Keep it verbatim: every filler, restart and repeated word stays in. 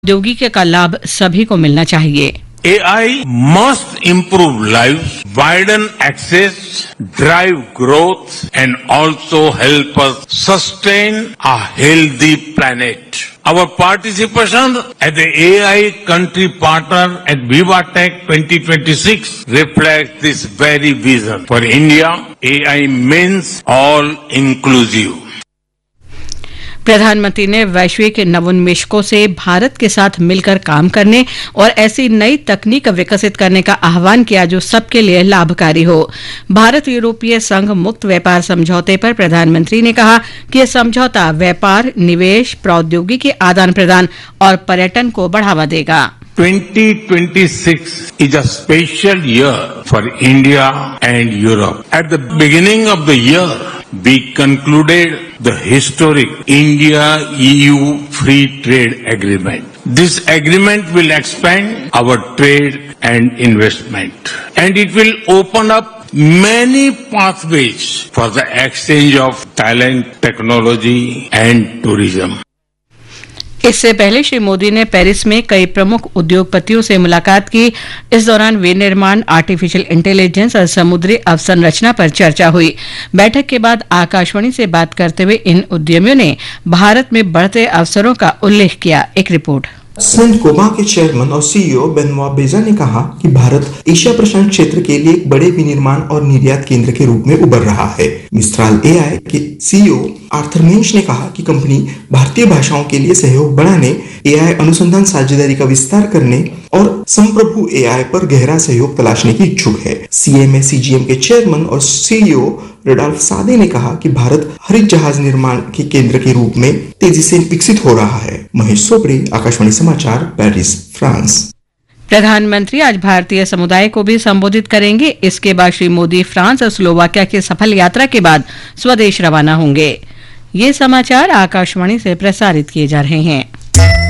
प्रौद्योगिकी का लाभ सभी को मिलना चाहिए। A I must improve lives, widen access, drive growth, and also help us sustain a healthy planet. Our participation as the A I country partner at VivaTech twenty twenty-six reflects this very vision. For India, A I means all inclusive. प्रधानमंत्री ने वैश्विक नवोन्मेषकों से भारत के साथ मिलकर काम करने और ऐसी नई तकनीक विकसित करने का आह्वान किया जो सबके लिए लाभकारी हो। भारत यूरोपीय संघ मुक्त व्यापार समझौते पर प्रधानमंत्री ने कहा कि यह समझौता व्यापार, निवेश, प्रौद्योगिकी आदान प्रदान और पर्यटन को बढ़ावा देगा। twenty twenty-six is a special year for India and Europe. At the beginning of the year, we concluded the historic India-E U Free Trade Agreement. This agreement will expand our trade and investment, and it will open up many pathways for the exchange of talent, technology, and tourism. इससे पहले श्री मोदी ने Paris में कई प्रमुख उद्योगपतियों से मुलाकात की। इस दौरान विनिर्माण, आर्टिफिशियल इंटेलिजेंस और समुद्री अवसंरचना पर चर्चा हुई। बैठक के बाद आकाशवाणी से बात करते हुए इन उद्यमियों ने भारत में बढ़ते अवसरों का उल्लेख किया। एक रिपोर्ट। सेंटकोमा के चेयरमैन और सीईओ बेनवा बेजा ने कहा कि भारत एशिया प्रशांत क्षेत्र के लिए एक बड़े विनिर्माण और निर्यात केंद्र के रूप में उभर रहा है। मिस्ट्राल एआई के सीईओ आर्थर मेंश ने कहा कि कंपनी भारतीय भाषाओं के लिए सहयोग बढ़ाने, एआई अनुसंधान साझेदारी का विस्तार करने और संप्रभु एआई पर गहरा सहयोग तलाशने की इच्छुक है। सीएमए सीजीएम के चेयरमैन और सीईओ रडोल्फ सादे ने कहा कि भारत हरित जहाज निर्माण के केंद्र के रूप में तेजी से विकसित हो रहा है। महेश सोबरे, आकाशवाणी समाचार, पेरिस, फ्रांस। प्रधानमंत्री आज भारतीय समुदाय को भी संबोधित करेंगे। इसके बाद श्री मोदी फ्रांस और स्लोवाकिया की सफल यात्रा के बाद स्वदेश रवाना होंगे। ये समाचार आकाशवाणी से प्रसारित किए जा रहे हैं।